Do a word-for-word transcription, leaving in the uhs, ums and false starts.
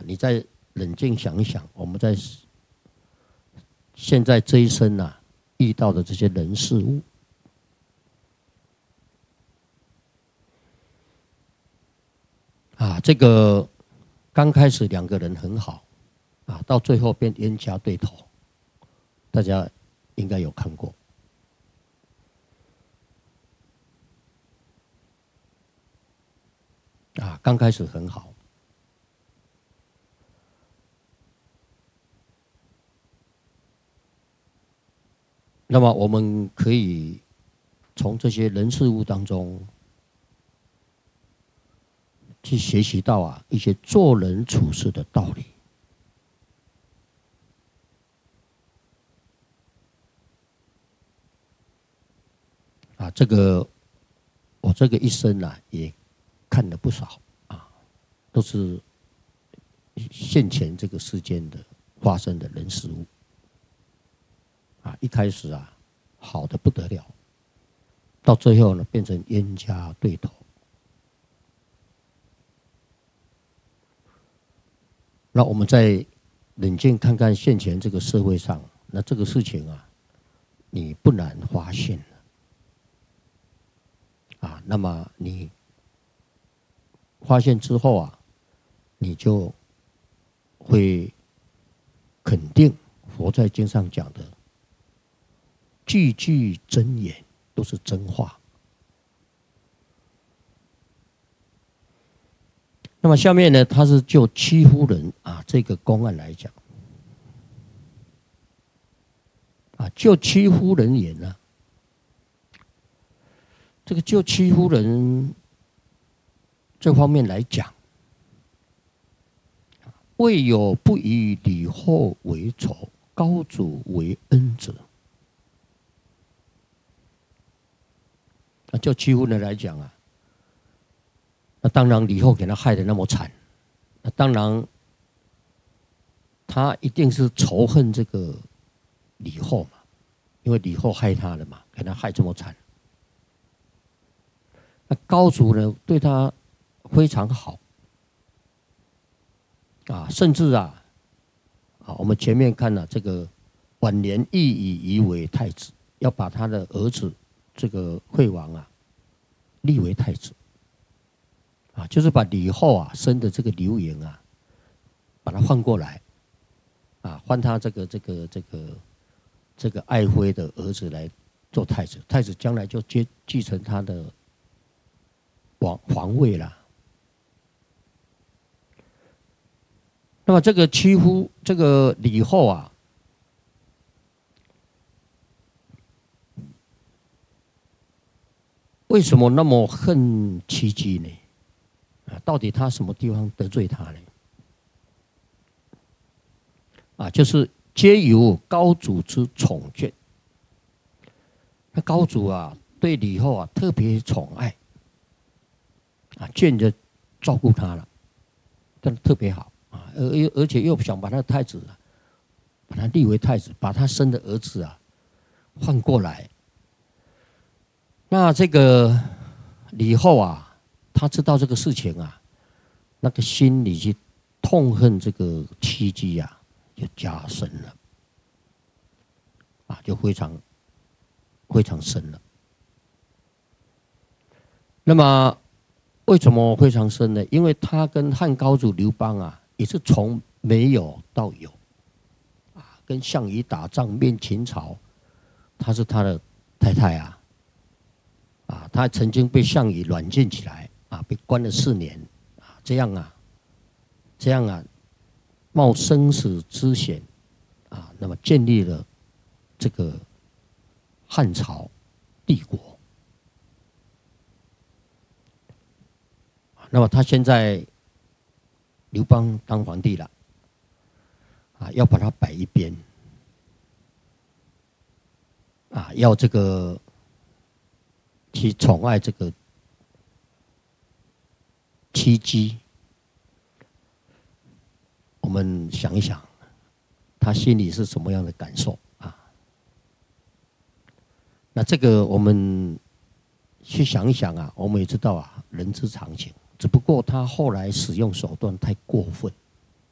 你再冷静想一想，我们在现在这一生啊遇到的这些人事物，啊，这个刚开始两个人很好，啊，到最后变冤家对头，大家应该有看过。啊，刚开始很好，那么我们可以从这些人事物当中去学习到啊一些做人处事的道理。啊，这个我这个一生啊也看了不少啊，都是现前这个世间的发生的人事物。啊，一开始啊好的不得了，到最后呢变成冤家对头。那我们再冷静看看现前这个社会上，那这个事情啊，你不难发现啊，那么你发现之后啊，你就会肯定佛在经上讲的句句真言都是真话。那么下面呢，他是就戚夫人啊这个公案来讲啊，就戚夫人言呢、啊，这个就戚夫人这方面来讲，未有不以李后为仇，高祖为恩者。那就戚夫人来讲啊，那当然李后给他害得那么惨，那当然他一定是仇恨这个李后嘛，因为李后害他了嘛，给他害这么惨。那高祖呢对他非常好啊，甚至啊，啊我们前面看了、啊、这个晚年亦以夷为太子，要把他的儿子这个惠王啊立为太子。啊，就是把李后啊生的这个刘盈啊，把他换过来，啊，换他这个这个这个这个爱妃的儿子来做太子，太子将来就接继承他的皇皇位啦。那么这个戚夫这个李后啊，为什么那么恨戚姬呢？啊，到底他什么地方得罪他呢？啊，就是皆由高祖之宠眷。那高祖啊，对李后啊特别宠爱，啊，眷着照顾他了，真的特别好啊，而而且又想把他的太子啊，把他立为太子，把他生的儿子啊换过来。那这个李后啊，他知道这个事情啊，那个心里去痛恨这个戚姬啊，就加深了，啊，就非常非常深了。那么为什么非常深呢？因为他跟汉高祖刘邦啊，也是从没有到有，啊，跟项羽打仗灭秦朝，他是他的太太啊，啊，他曾经被项羽软禁起来。啊，被关了四年，啊，这样啊，这样啊，冒生死之险，啊，那么建立了这个汉朝帝国。那么他现在刘邦当皇帝了，啊，要把他摆一边，啊，要这个去宠爱这个戚姬，我们想一想，他心里是什么样的感受啊？那这个我们去想一想啊，我们也知道啊，人之常情，只不过他后来使用手段太过分